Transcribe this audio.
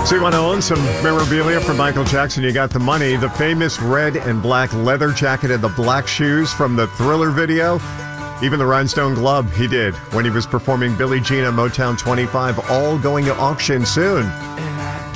So you want to own some memorabilia from Michael Jackson? You got the money. The famous red and black leather jacket and the black shoes from the Thriller video. Even the rhinestone glove he did when he was performing Billie Jean on Motown 25, all going to auction soon.